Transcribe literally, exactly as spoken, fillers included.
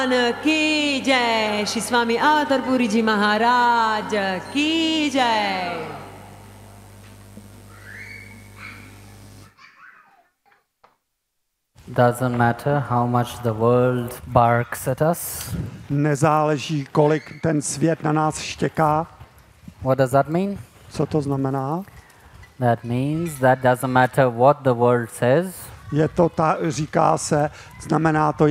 की जय, श्री स्वामी अवतारपुरी जी महाराज की जय. Doesn't matter how much the world barks at us. Nezáleží, kolik ten svět na nás štěká. What does that mean? Co to znamená? That means that doesn't matter what the world says. Je to ta, říká se, znamená to